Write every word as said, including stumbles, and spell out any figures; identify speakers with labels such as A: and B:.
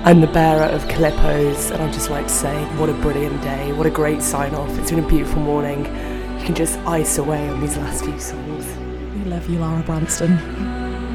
A: I'm the bearer of Calippos, and I'd just like to say, what a brilliant day, what a great sign-off. It's been a beautiful morning. You can just ice away on these last few songs.
B: We love you, Lara Branston.